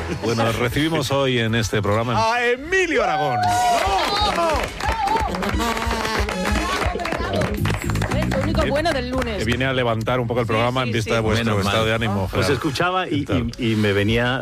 Bueno, recibimos hoy en este programa a Emilio Aragón. Lo único bueno del lunes. Que viene a levantar un poco el programa en vista de vuestro estado de ánimo. Os escuchaba y me venía